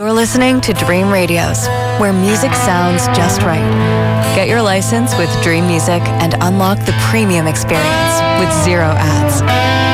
You're listening to Dream Radios, where music sounds just right. Get your license with Dream Music and unlock the premium experience with 0 ads.